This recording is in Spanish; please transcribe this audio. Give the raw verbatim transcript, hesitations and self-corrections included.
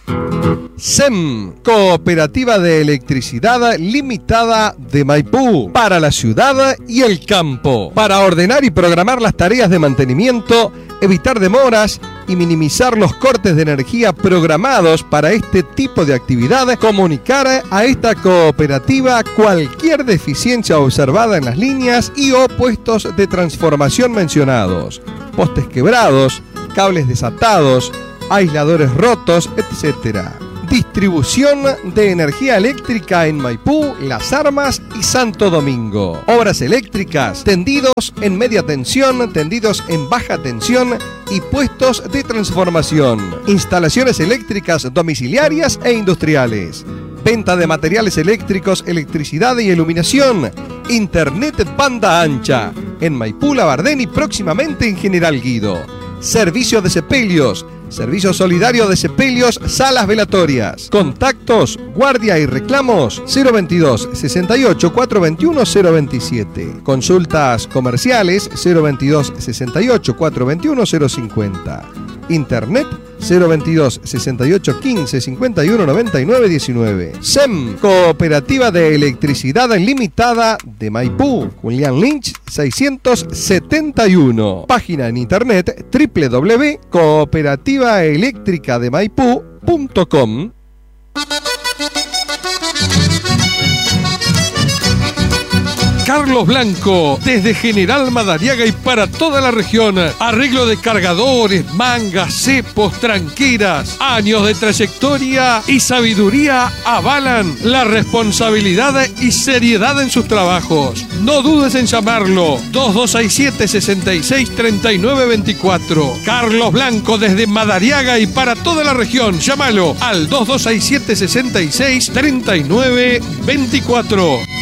S E M, Cooperativa de Electricidad Limitada de Maipú, para la ciudad y el campo, para ordenar y programar las tareas de mantenimiento, evitar demoras y minimizar los cortes de energía programados para este tipo de actividad. Comunicar a esta cooperativa cualquier deficiencia observada en las líneas y o puestos de transformación mencionados, postes quebrados, cables desatados, aisladores rotos, etcétera. Distribución de energía eléctrica en Maipú, Las Armas y Santo Domingo. Obras eléctricas, tendidos en media tensión, tendidos en baja tensión y puestos de transformación. Instalaciones eléctricas domiciliarias e industriales. Venta de materiales eléctricos, electricidad y iluminación. Internet banda ancha. En Maipú, Labardén y próximamente en General Guido. Servicio de sepelios. Servicio solidario de sepelios, salas velatorias. Contactos, guardia y reclamos cero veintidós, sesenta y ocho, cuatrocientos veintiuno, cero veintisiete. Consultas comerciales cero veintidós, sesenta y ocho, cuatrocientos veintiuno, cero cincuenta. Internet cero veintidós, sesenta y ocho, quince, cincuenta y uno, noventa y nueve, diecinueve. S E M, Cooperativa de Electricidad Limitada de Maipú, Julián Lynch seiscientos setenta y uno. Página en internet doble u doble u doble u punto cooperativa eléctrica de maipú punto com. Carlos Blanco, desde General Madariaga y para toda la región. Arreglo de cargadores, mangas, cepos, tranqueras. Años de trayectoria y sabiduría avalan la responsabilidad y seriedad en sus trabajos. No dudes en llamarlo. dos dos seis siete, seis seis, tres nueve dos cuatro. Carlos Blanco, desde Madariaga y para toda la región. Llámalo al dos dos seis siete, seis seis, tres nueve dos cuatro.